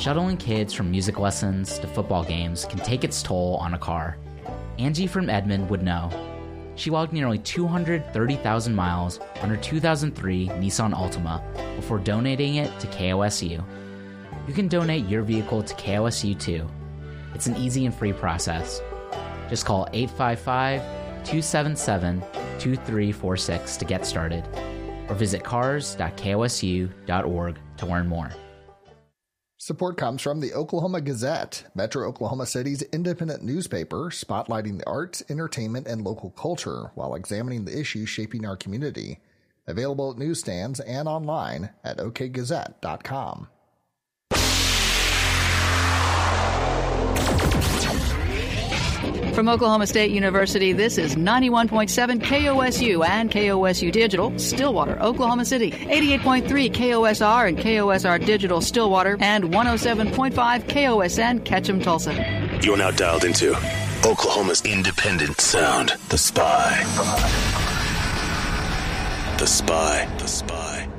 Shuttling kids from music lessons to football games can take its toll on a car. Angie from Edmond would know. She logged nearly 230,000 miles on her 2003 Nissan Altima before donating it to KOSU. You can donate your vehicle to KOSU too. It's an easy and free process. Just call 855-277-2346 to get started, or visit cars.kosu.org to learn more. Support comes from the Oklahoma Gazette, Metro Oklahoma City's independent newspaper, spotlighting the arts, entertainment, and local culture while examining the issues shaping our community. Available at newsstands and online at okgazette.com. From Oklahoma State University, this is 91.7 KOSU and KOSU Digital, Stillwater, Oklahoma City, 88.3 KOSR and KOSR Digital, Stillwater, and 107.5 KOSN, Ketchum, Tulsa. You're now dialed into Oklahoma's independent sound, The Spy. The Spy. The Spy.